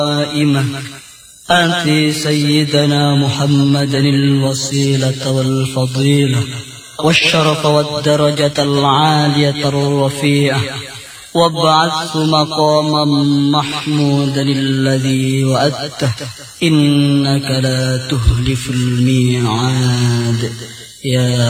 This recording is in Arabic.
قائمة آت سيدنا محمدا الوسيلة والفضيلة والشرف والدرجة العالية الرفيعة وابعثه مقاما محمودا الذي وعدته إنك لا تخلف الميعاد يا